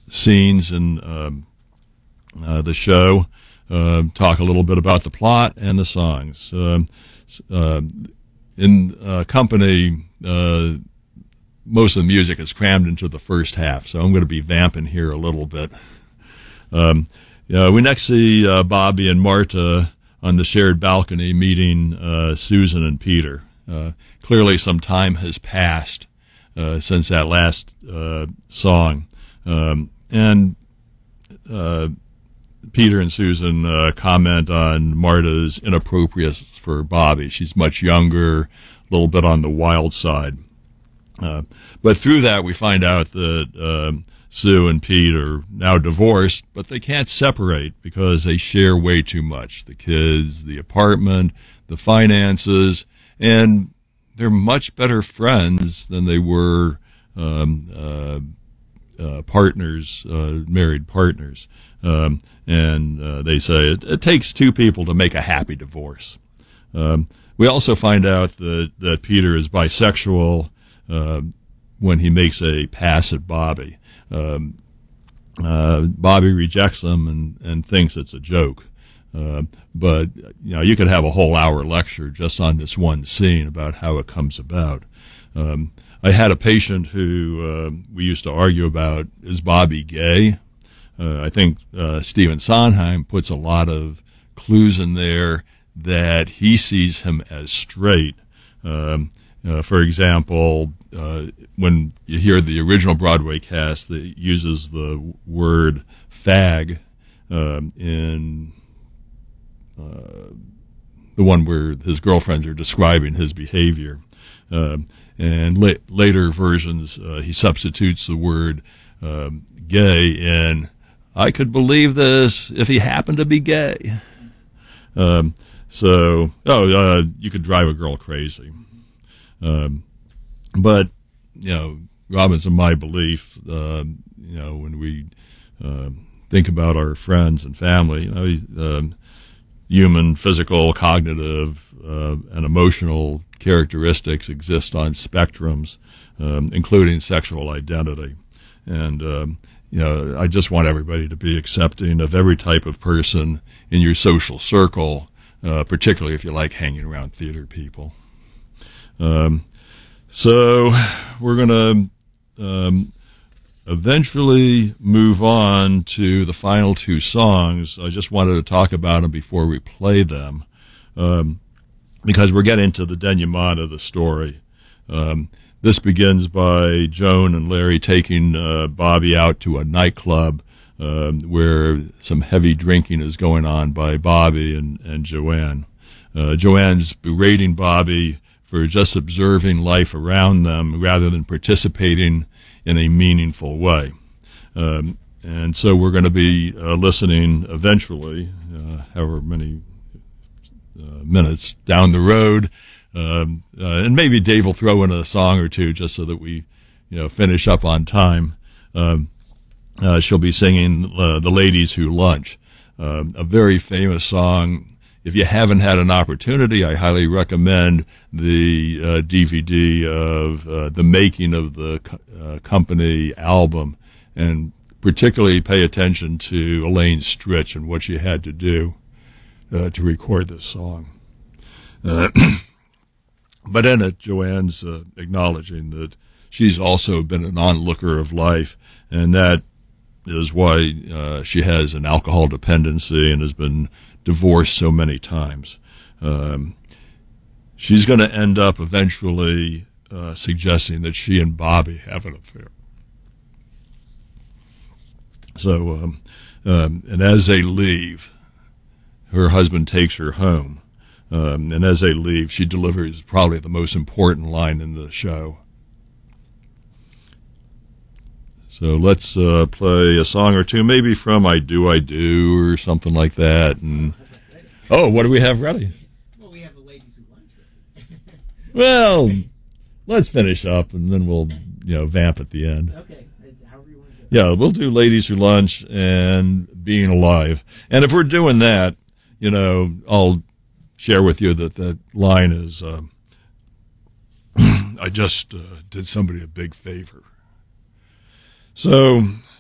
scenes in the show, talk a little bit about the plot and the songs. In Company, most of the music is crammed into the first half, so I'm going to be vamping here a little bit. We next see Bobby and Marta on the shared balcony meeting Susan and Peter. Clearly some time has passed since that last song. And Peter and Susan comment on Marta's inappropriateness for Bobby. She's much younger, a little bit on the wild side. But through that, we find out that Sue and Pete are now divorced, but they can't separate because they share way too much. The kids, the apartment, the finances, and they're much better friends than they were partners, married partners. And they say it takes two people to make a happy divorce. We also find out that Peter is bisexual when he makes a pass at Bobby. Bobby rejects him and thinks it's a joke. But you could have a whole hour lecture just on this one scene about how it comes about. I had a patient who we used to argue about, is Bobby gay? I think Stephen Sondheim puts a lot of clues in there that he sees him as straight. For example, when you hear the original Broadway cast that uses the word fag in the one where his girlfriends are describing his behavior. And later versions, he substitutes the word gay in, I could believe this if he happened to be gay. You could drive a girl crazy. But, Robin's in my belief, when we think about our friends and family, human, physical, cognitive, and emotional characteristics exist on spectrums, including sexual identity. And, I just want everybody to be accepting of every type of person in your social circle, particularly if you like hanging around theater people. So we're going to eventually move on to the final two songs. I just wanted to talk about them before we play them, because we're getting to the denouement of the story. This begins by Joan and Larry taking Bobby out to a nightclub where some heavy drinking is going on by Bobby and Joanne. Joanne's berating Bobby for just observing life around them rather than participating in a meaningful way. And so we're going to be listening eventually, however many minutes down the road, and maybe Dave will throw in a song or two just so that we finish up on time. She'll be singing The Ladies Who Lunch, a very famous song. If you haven't had an opportunity, I highly recommend the DVD of the making of the Company album, and particularly pay attention to Elaine Stritch and what she had to do to record this song. But in it, Joanne's acknowledging that she's also been an onlooker of life, and that is why she has an alcohol dependency and has been divorced so many times. She's going to end up eventually suggesting that she and Bobby have an affair. So, and as they leave, her husband takes her home. And as they leave, she delivers probably the most important line in the show. So let's play a song or two, maybe from I Do, or something like that. And what do we have ready? Well, we have The Ladies Who Lunch ready. Well, let's finish up, and then we'll, vamp at the end. Okay, however you want to do it. Yeah, we'll do Ladies Who Lunch and Being Alive. And if we're doing that, I'll share with you that line is, I just did somebody a big favor. So